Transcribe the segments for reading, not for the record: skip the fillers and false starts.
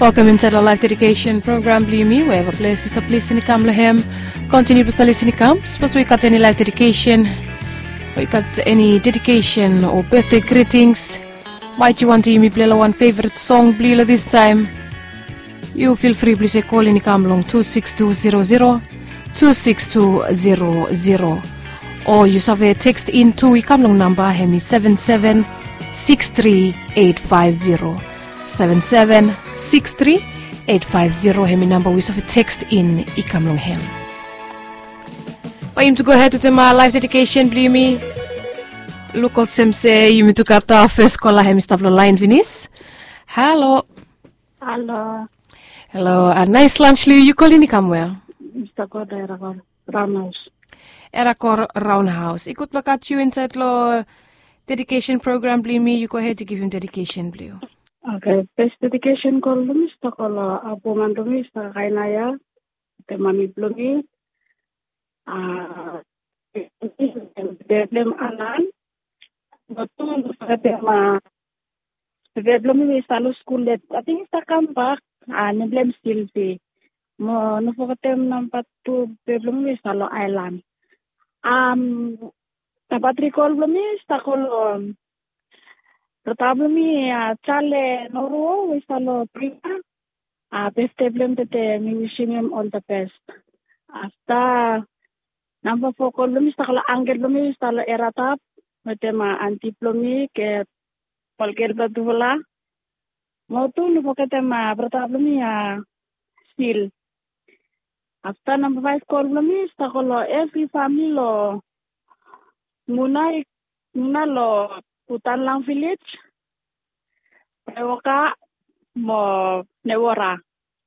Welcome into the live dedication program Blimi, wherever place is the place in the Kamlahem. Continue to listen to come. Suppose we got any live dedication, we got any dedication or birthday greetings. Might you want to me play one favorite song Blila this time? You feel free please call in the Kamlong 26200 26200 or you have a text in to Kamlong number Hemi 7763850 7763850 Hemi number we have a text in Ikamlong Hem. By him to go ahead to the live dedication Blimi. Local semse you to kata first call Hemi stablo line Vinis. Hello. Hello. Hello, a nice lunch you call in Ikamwell. Mr. Koda Erakor Roundhouse. Erakor Roundhouse. Ikut plakat you inside lo dedication program Blimi, you go ahead to give him dedication Blue. Okay, best dedication call Mr. Kola Abu Mandumi Mr. Kainaya, the Mami Blumi. Problem Alan. But the Blumi is a school that I think it's come back and blame still see. Mo no fokatem number 2 problem is Salo Island. Dapat recall blumi stakol problem chale noro we Salo prima. Best problem that me wishing him all the best. After number 4 call blumi stakol angel blumi Salo eratap metema anti blumi ke polker badula. Mo tu no fokatem problem still. After number 5 call blumi stakolo every family lo muna lo Putan lang village Ewoka mo Newora.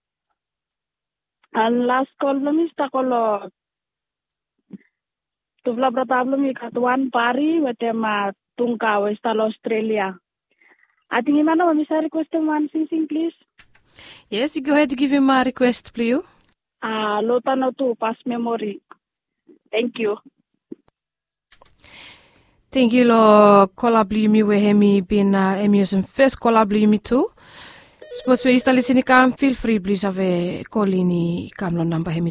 And last call blumi stakolo tuvla brata blumi katuan pari wetema tungka westalo Australia. I think imano mamisa request one sing please. Yes, you go ahead to give him a request please. Lotano to past memory. Thank you. Thank you lo Blimi we hemi bin emusing first Blimi too. Suppose we install listening cam feel free please have a call in Kamlo number hemi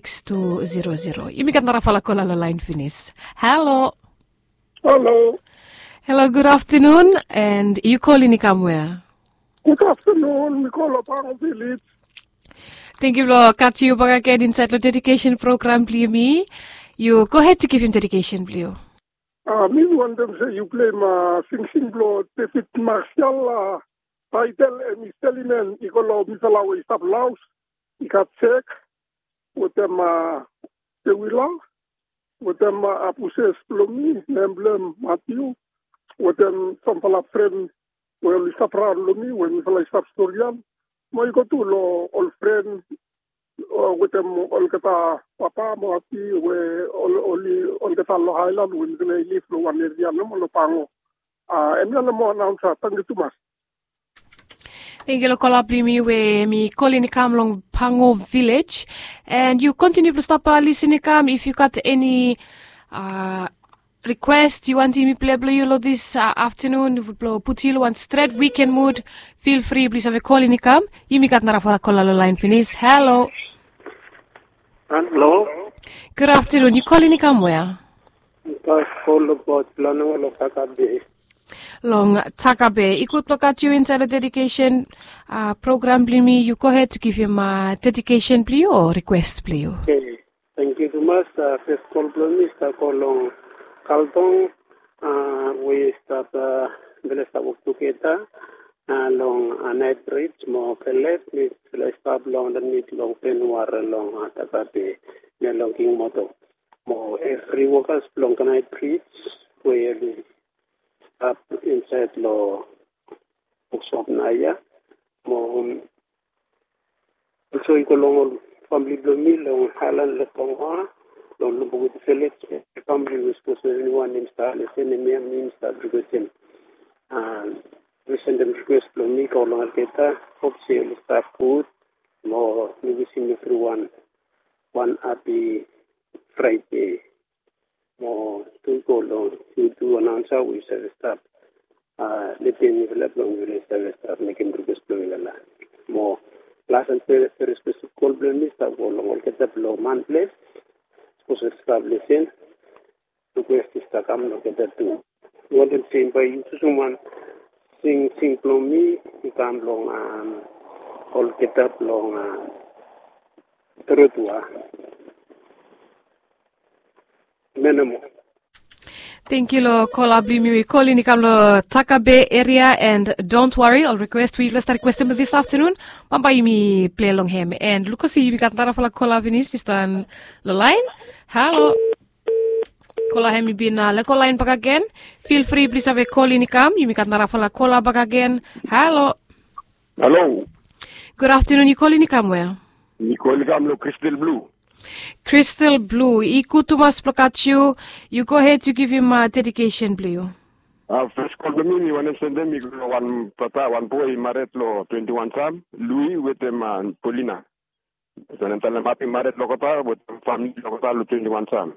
26200. You can rafala call la line finish. Hello. Hello. Hello, good afternoon. And you call in where? Good afternoon. We call upon village. Thank you, Lord. Catch you back again inside the dedication program, please. You go ahead to give him dedication, please. Me want them say you play my sing blow David Marshall title and Miss Teleman. You call out Miss Alawi Stop Laos. You got check with them the willow with them Apuses Plumi, Emblem Matthew with them some friend when we stop around Lumi when we stop Storian. Mo iko tu lo all friend with them all kata papa mo ati we all kata lo Highland when they live lo one area no lo pango emla mo announce tangi tu mas. Thank you, Lokola Blimi, we mi calling Kamlong Pango village, and you continue to stop listening Kam if you got any request you want me play you this afternoon put you on straight weekend mood, feel free please have a call in come you me got nara call line finish. Hello. Hello. Good afternoon, you call in come where? Call about Plano lo Takabe. Long Takabe. Ikut look at you inside the dedication program Blimi, you go ahead to give him a dedication please or request please. Okay. Thank you so much. First call Blimi call Kaltong, we start the start of Tuketa along a night bridge, more pellet, we start long the meet long penwar long Takape, long King Moto. More every workers long night bridge, where we start inside law of Naya. More also you go long family blooming long Highland Letonga. Long with the village, the family was supposed to anyone install the same means that requesting. And we send them request from me, call on Algeta, hope sale staff food, more maybe seen everyone one happy Friday. More to go long to announce how we service staff. Letting develop long service staff making request from more lasan per specific colblomista golong que te lo manples pues establecen tu esta cam lo que te tu woden simpai susuman sing plomi ikam long ol que te long terutua menemo. Thank you, lo call we call in the Taka Bay area, and don't worry, I'll request we let's start question this afternoon. Pampa me play along him and look see we got Tara for la call is on the line. Hello. Call him be na le call line back again. Feel free please have a call in come. You got Tara for la call back again. Hello. Hello. Good afternoon, you call in come where? You call in Crystal Blue. Crystal Blue, Ikutumas Placatio, you go ahead to give him a dedication, Blue. First call the mini when I send them, one boy, Maretlo, 21 Sam, Louis with them and Paulina. So I'm telling Happy Maret Locota with family Locota, 21 Sam.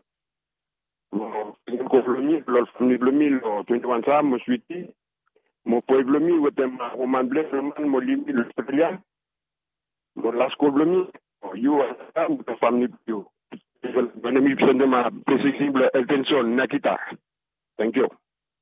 Blumi, 21 Sam, Moswiti, Mo Pueblomi with them, woman bless, Molimi, Australia, last call Blumi. You are the family. You. When we send them a possible attention, Nakita. Thank you.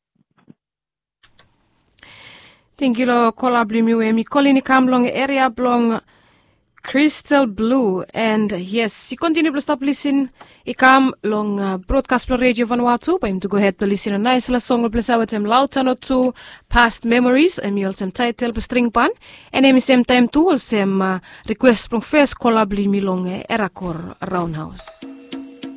Thank you, lo call me calling come long area blong Crystal Blue, and yes, you continue to stop listening. I come long broadcast pro radio Vanuatu, but I'm to go ahead to listen a nice little song. Please out them loud or to past memories. I'm also title string pan, and I'm same time to also request from first call me long Erakor Roundhouse.